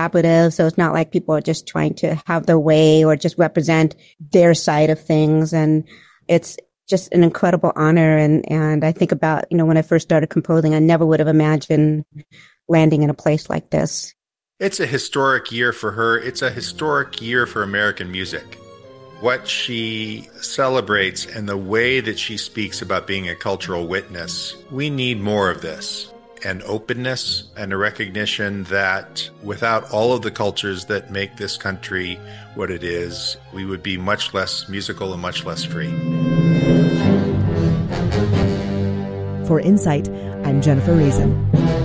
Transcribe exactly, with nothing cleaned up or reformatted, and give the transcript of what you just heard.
collaborative. So it's not like people are just trying to have their way or just represent their side of things. And it's just an incredible honor. And, and I think about, you know, when I first started composing, I never would have imagined landing in a place like this. It's a historic year for her. It's a historic year for American music. What she celebrates and the way that she speaks about being a cultural witness, we need more of this. And openness and a recognition that without all of the cultures that make this country what it is, we would be much less musical and much less free. For Insight, I'm Jennifer Reason.